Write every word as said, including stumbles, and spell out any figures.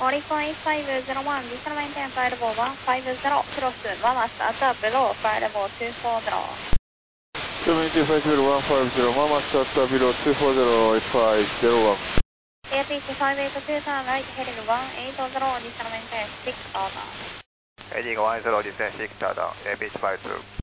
Qualify five zero one, diesel maintain flight level one five zero, cross one master at below flight level two four zero. Diesel maintain flight level one five zero, one master at below two four zero, five zero one. A P C five eight two, turn right, heading one eight zero, diesel maintain six order. Heading one zero, descent six order, A P C five two.